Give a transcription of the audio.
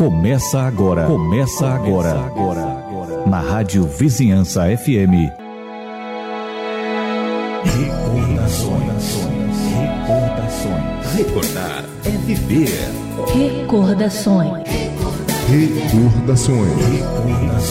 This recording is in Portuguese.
Começa agora. Na Rádio Vizinhança FM. Recordações. Recordar é viver. Recordações.